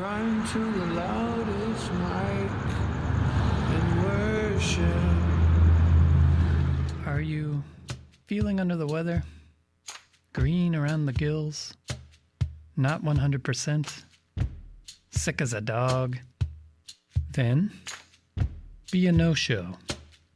run to the loudest mic and worship. Are you feeling under the weather? Green around the gills? Not 100%? Sick as a dog? Then be a no-show.